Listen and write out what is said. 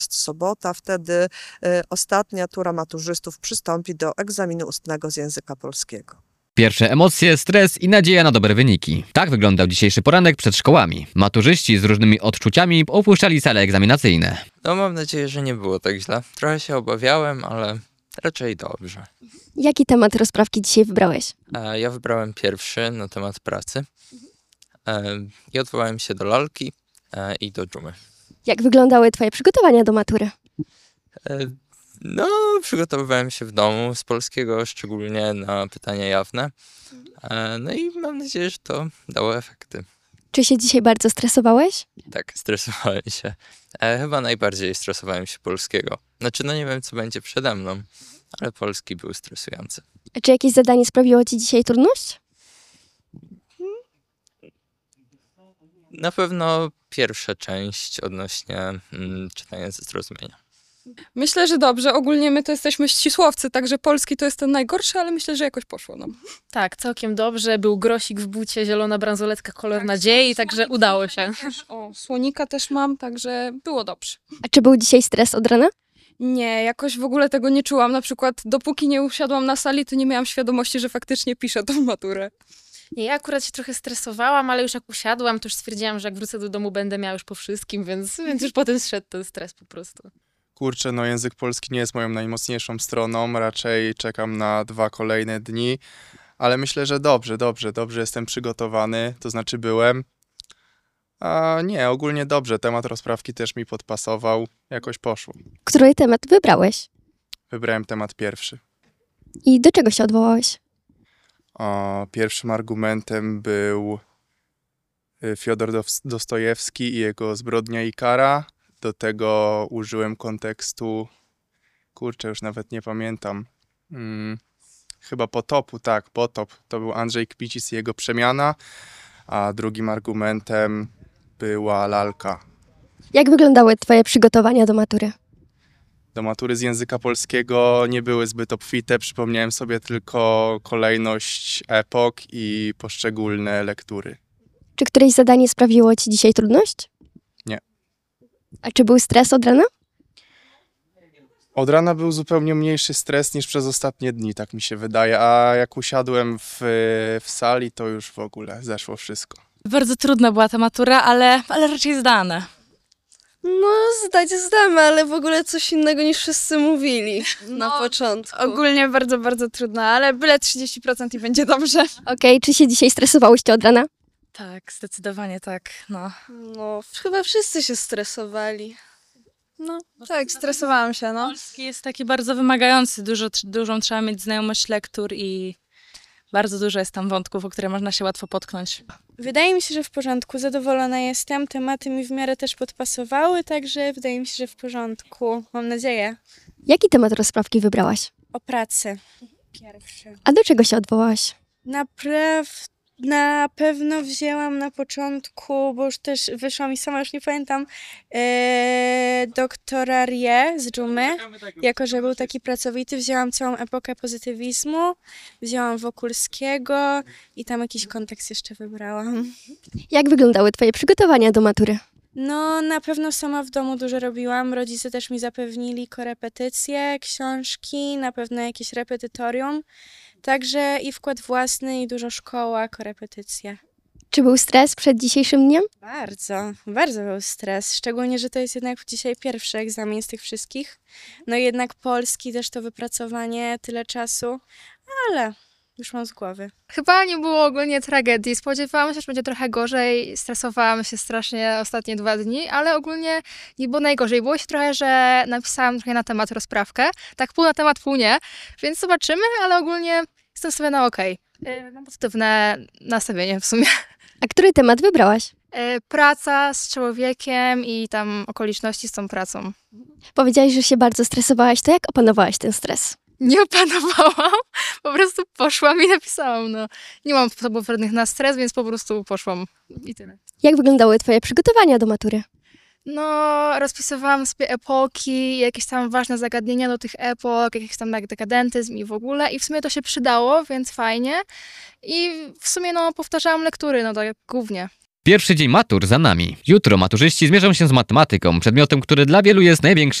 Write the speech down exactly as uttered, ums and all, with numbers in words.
Jest sobota, wtedy y, ostatnia tura maturzystów przystąpi do egzaminu ustnego z języka polskiego. Pierwsze emocje, stres i nadzieja na dobre wyniki. Tak wyglądał dzisiejszy poranek przed szkołami. Maturzyści z różnymi odczuciami opuszczali sale egzaminacyjne. No mam nadzieję, że nie było tak źle. Trochę się obawiałem, ale raczej dobrze. Jaki temat rozprawki dzisiaj wybrałeś? E, ja wybrałem pierwszy na temat pracy e, i odwołałem się do lalki e, i do dżumy. Jak wyglądały twoje przygotowania do matury? E, no, przygotowywałem się w domu z polskiego, szczególnie na pytania jawne. E, no i mam nadzieję, że to dało efekty. Czy się dzisiaj bardzo stresowałeś? Tak, stresowałem się. E, chyba najbardziej stresowałem się polskiego. Znaczy, no nie wiem, co będzie przede mną, ale polski był stresujący. A czy jakieś zadanie sprawiło ci dzisiaj trudność? Na pewno pierwsza część odnośnie mm, czytania ze zrozumienia. Myślę, że dobrze. Ogólnie my to jesteśmy ścisłowcy, także polski to jest ten najgorszy, ale myślę, że jakoś poszło nam. Tak, całkiem dobrze. Był grosik w bucie, zielona bransoletka, kolor nadziei, także udało się. O, słonika też mam, także było dobrze. A czy był dzisiaj stres od rana? Nie, jakoś w ogóle tego nie czułam. Na przykład dopóki nie usiadłam na sali, to nie miałam świadomości, że faktycznie piszę tą maturę. Nie, ja akurat się trochę stresowałam, ale już jak usiadłam, to już stwierdziłam, że jak wrócę do domu, będę miała już po wszystkim, więc, więc już potem zszedł ten stres po prostu. Kurczę, no język polski nie jest moją najmocniejszą stroną, raczej czekam na dwa kolejne dni, ale myślę, że dobrze, dobrze, dobrze jestem przygotowany, to znaczy byłem. A nie, ogólnie dobrze, temat rozprawki też mi podpasował, jakoś poszło. Który temat wybrałeś? Wybrałem temat pierwszy. I do czego się odwołałeś? O, pierwszym argumentem był y, Fiodor Dos- Dostojewski i jego Zbrodnia i kara. Do tego użyłem kontekstu, kurczę, już nawet nie pamiętam, hmm, chyba Potopu, tak, Potop. To był Andrzej Kmicic i jego Przemiana, a drugim argumentem była lalka. Jak wyglądały twoje przygotowania do matury? Do matury z języka polskiego nie były zbyt obfite, przypomniałem sobie tylko kolejność epok i poszczególne lektury. Czy któreś zadanie sprawiło ci dzisiaj trudność? Nie. A czy był stres od rana? Od rana był zupełnie mniejszy stres niż przez ostatnie dni, tak mi się wydaje, a jak usiadłem w, w sali, to już w ogóle zeszło wszystko. Bardzo trudna była ta matura, ale, ale raczej zdane. No, zdać zdamy, ale w ogóle coś innego niż wszyscy mówili na No, początku. Ogólnie bardzo, bardzo trudna, ale byle trzydzieści procent i będzie dobrze. Okej, czy się dzisiaj stresowałyście od rana? Tak, zdecydowanie tak, no. No, chyba wszyscy się stresowali. No, tak, stresowałam się, no. Polski jest taki bardzo wymagający, dużo, dużą trzeba mieć znajomość lektur i bardzo dużo jest tam wątków, o które można się łatwo potknąć. Wydaje mi się, że w porządku. Zadowolona jestem. Tematy mi w miarę też podpasowały, także wydaje mi się, że w porządku. Mam nadzieję. Jaki temat rozprawki wybrałaś? O pracy. Pierwszy. A do czego się odwołałaś? Napraw... Na pewno wzięłam na początku, bo już też wyszła mi sama, już nie pamiętam, e, doktora Rie z dżumy. Jako że był taki pracowity, wzięłam całą epokę pozytywizmu, wzięłam Wokulskiego i tam jakiś kontekst jeszcze wybrałam. Jak wyglądały twoje przygotowania do matury? No, na pewno sama w domu dużo robiłam. Rodzice też mi zapewnili korepetycje, książki, na pewno jakieś repetytorium. Także i wkład własny, i dużo szkoła, korepetycje. Czy był stres przed dzisiejszym dniem? Bardzo, bardzo był stres. Szczególnie, że to jest jednak dzisiaj pierwszy egzamin z tych wszystkich. No i jednak polski, też to wypracowanie, tyle czasu, ale już mam z głowy. Chyba nie było ogólnie tragedii. Spodziewałam się, że będzie trochę gorzej. Stresowałam się strasznie ostatnie dwa dni, ale ogólnie nie było najgorzej. Było się trochę, że napisałam trochę na temat rozprawkę. Tak pół na temat, pół nie. Więc zobaczymy, ale ogólnie jestem sobie na okej. Okay. Mam pozytywne nastawienie w sumie. A który temat wybrałaś? Praca z człowiekiem i tam okoliczności z tą pracą. Powiedziałaś, że się bardzo stresowałaś. To jak opanowałaś ten stres? Nie opanowałam, po prostu poszłam i napisałam, no. Nie mam sposobów żadnych na stres, więc po prostu poszłam i tyle. Jak wyglądały twoje przygotowania do matury? No, rozpisywałam sobie epoki, jakieś tam ważne zagadnienia do tych epok, jakiś tam jak dekadentyzm i w ogóle. I w sumie to się przydało, więc fajnie. I w sumie no powtarzałam lektury, no tak głównie. Pierwszy dzień matur za nami. Jutro maturzyści zmierzą się z matematyką, przedmiotem, który dla wielu jest największym